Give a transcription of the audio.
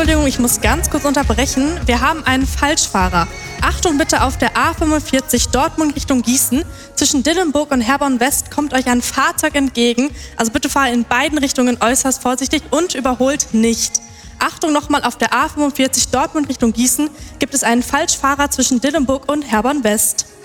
Entschuldigung, ich muss ganz kurz unterbrechen. Wir haben einen Falschfahrer. Achtung bitte, auf der A45 Dortmund Richtung Gießen. Zwischen Dillenburg und Herborn West kommt euch ein Fahrzeug entgegen. Also bitte fahrt in beiden Richtungen äußerst vorsichtig und überholt nicht. Achtung nochmal, auf der A45 Dortmund Richtung Gießen gibt es einen Falschfahrer zwischen Dillenburg und Herborn West.